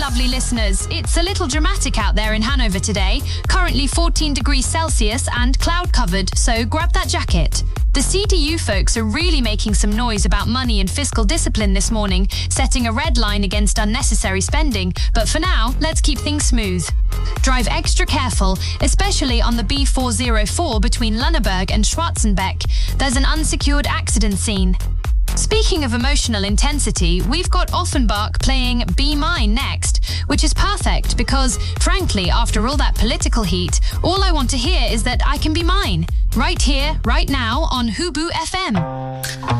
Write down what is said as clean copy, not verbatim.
lovely listeners. It's a little dramatic out there in Hanover today. Currently 14 degrees Celsius and cloud covered, so grab that jacket. The CDU folks are really making some noise about money and fiscal discipline this morning, setting a red line against unnecessary spending. But for now, let's keep things smooth. Drive extra careful, especially on the B404 between Lunneberg and Schwarzenbeck. There's an unsecured accident scene. Speaking of emotional intensity, we've got Offenbach playing Be Mine next, which is perfect because, frankly, after all that political heat, all I want to hear is that I can be mine. Right here, right now on Hubu FM.